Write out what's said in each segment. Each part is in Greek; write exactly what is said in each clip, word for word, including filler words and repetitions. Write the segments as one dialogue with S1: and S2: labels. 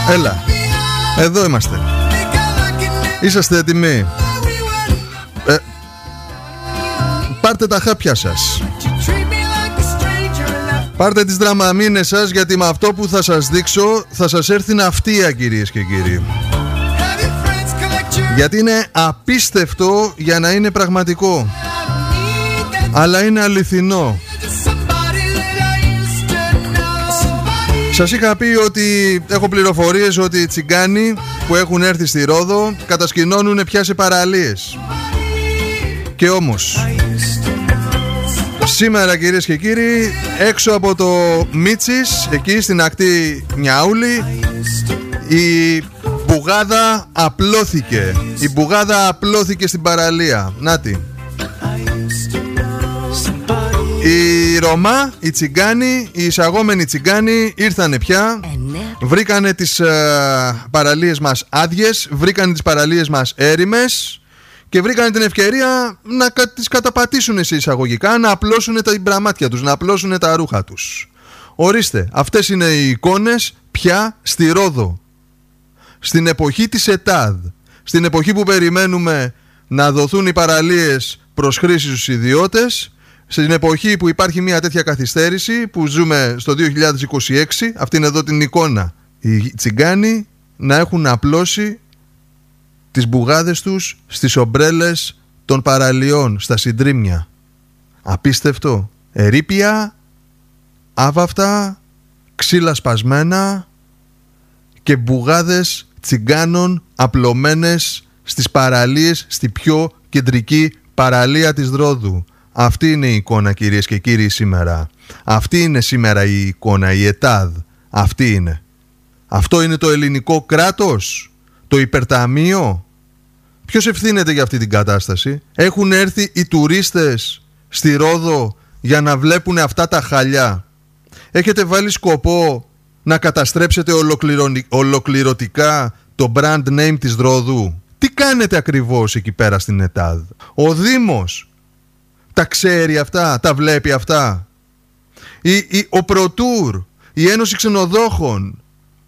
S1: Έλα, εδώ είμαστε. Είσαστε έτοιμοι? ε, Πάρτε τα χάπια σας, πάρτε τις δραμαμίνες σας, γιατί με αυτό που θα σας δείξω θα σας έρθει ναυτία, κυρίες και κύριοι. Γιατί είναι απίστευτο για να είναι πραγματικό, αλλά είναι αληθινό. Σας είχα πει ότι έχω πληροφορίες ότι οι τσιγκάνοι που έχουν έρθει στη Ρόδο κατασκηνώνουν πια σε παραλίες. Και όμως σήμερα, κυρίες και κύριοι, έξω από το Μίτσις, εκεί στην ακτή Νιαούλη, η μπουγάδα απλώθηκε. Η μπουγάδα απλώθηκε στην παραλία. Νάτι. Οι Ρωμά, οι Τσιγκάνοι, οι εισαγόμενοι Τσιγκάνοι ήρθανε πια. Βρήκανε τις ε, παραλίες μας άδειες, βρήκανε τις παραλίες μας έρημες και βρήκανε την ευκαιρία να κα, τις καταπατήσουν σε εισαγωγικά, να απλώσουν τα μπραμμάτια τους, να απλώσουν τα ρούχα τους. Ορίστε, αυτές είναι οι εικόνες πια στη Ρόδο. Στην εποχή της ΕΤΑΔ, στην εποχή που περιμένουμε να δοθούν οι παραλίες προς χρήση στους ιδιώτες, στην εποχή που υπάρχει μια τέτοια καθυστέρηση, που ζούμε στο δύο χιλιάδες είκοσι έξι, αυτή είναι εδώ την εικόνα. Οι Τσιγκάνοι να έχουν απλώσει τις μπουγάδες τους στις ομπρέλες των παραλιών, στα συντρίμμια. Απίστευτο. Ερείπια, άβαυτα, ξύλα σπασμένα και μπουγάδες Τσιγκάνων απλωμένες στις παραλίες, στη πιο κεντρική παραλία της Ρόδου. Αυτή είναι η εικόνα, κυρίες και κύριοι, σήμερα. Αυτή είναι σήμερα η εικόνα, η ΕΤΑΔ. Αυτή είναι. Αυτό είναι το ελληνικό κράτος, το υπερταμείο. Ποιος ευθύνεται για αυτή την κατάσταση? Έχουν έρθει οι τουρίστες στη Ρόδο για να βλέπουν αυτά τα χαλιά. Έχετε βάλει σκοπό να καταστρέψετε ολοκληρωτικά το brand name της Ρόδου? Τι κάνετε ακριβώς εκεί πέρα στην ΕΤΑΔ? Ο Δήμος τα ξέρει αυτά, τα βλέπει αυτά? Η, η, ο Πρωτούρ, η Ένωση Ξενοδόχων,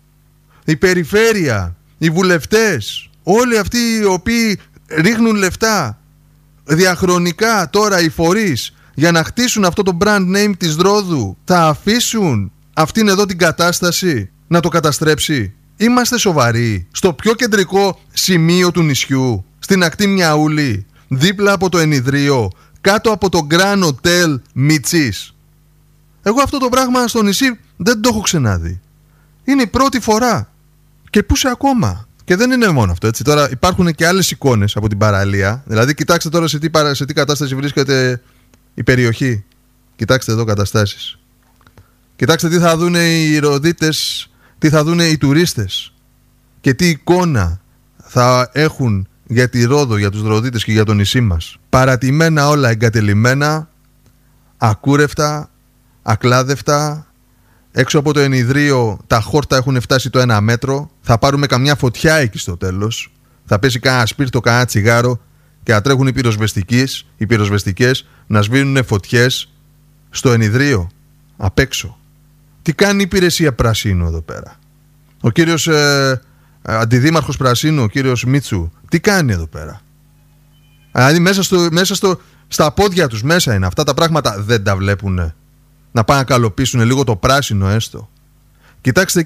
S1: η Περιφέρεια, οι βουλευτές, όλοι αυτοί οι οποίοι ρίχνουν λεφτά διαχρονικά τώρα, οι φορείς, για να χτίσουν αυτό το brand name της Ρόδου, θα αφήσουν αυτήν εδώ την κατάσταση να το καταστρέψει? Είμαστε σοβαροί? Στο πιο κεντρικό σημείο του νησιού, στην ακτή Μιαούλη, δίπλα από το Ενιδρίο, κάτω από το Grand Hotel Μιτσής. Εγώ αυτό το πράγμα στο νησί δεν το έχω ξαναδεί. Είναι η πρώτη φορά. Και πού σε ακόμα. Και δεν είναι μόνο αυτό, έτσι. Τώρα υπάρχουν και άλλες εικόνες από την παραλία. Δηλαδή, κοιτάξτε τώρα σε τι, παρα... σε τι κατάσταση βρίσκεται η περιοχή. Κοιτάξτε εδώ καταστάσεις. Κοιτάξτε τι θα δουν οι Ροδίτες, τι θα δουν οι τουρίστες και τι εικόνα θα έχουν για τη Ρόδο, για τους Ροδίτες και για το νησί μας. Παρατημένα όλα, εγκατελειμμένα, ακούρευτα, ακλάδευτα. Έξω από το Ενιδρίο τα χόρτα έχουν φτάσει το ένα μέτρο. Θα πάρουμε καμιά φωτιά εκεί στο τέλος. Θα πέσει κανένα σπίρτο, κανένα τσιγάρο και θα τρέχουν οι πυροσβεστικές, οι πυροσβεστικές να σβήνουν φωτιές στο Ενιδρίο, απ' έξω. Τι κάνει η υπηρεσία Πρασίνου εδώ πέρα? Ο κύριος ε, αντιδήμαρχος Πρασίνου, ο κύριος Μίτσου, τι κάνει εδώ πέρα? Δηλαδή μέσα, στο, μέσα στο, στα πόδια τους μέσα είναι αυτά τα πράγματα. Δεν τα βλέπουν να πάνε να καλοποιήσουν λίγο το πράσινο έστω? Κοιτάξτε